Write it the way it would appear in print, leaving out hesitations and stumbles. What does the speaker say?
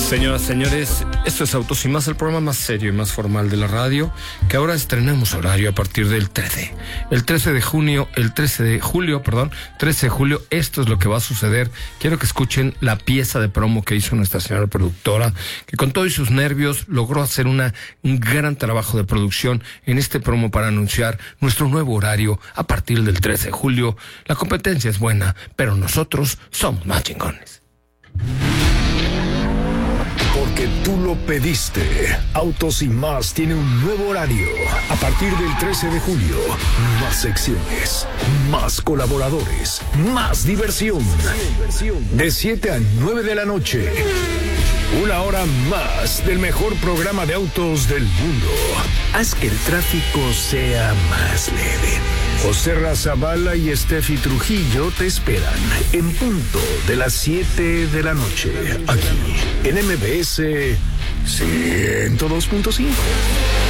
Señoras, señores, esto es Autos y Más, el programa más serio y más formal de la radio, que ahora estrenamos horario a partir del 13 de julio, esto es lo que va a suceder. Quiero que escuchen la pieza de promo que hizo nuestra señora productora, que con todos sus nervios logró hacer un gran trabajo de producción en este promo para anunciar nuestro nuevo horario a partir del 13 de julio. La competencia es buena, pero nosotros somos más chingones. Porque tú lo pediste. Autos y Más tiene un nuevo horario. A partir del 13 de julio, más secciones, más colaboradores, más diversión. De 7 a 9 de la noche. Una hora más del mejor programa de autos del mundo. Haz que el tráfico sea más leve. José Razabala y Steffi Trujillo te esperan en punto de las 7 de la noche. Aquí, en MBS 102.5.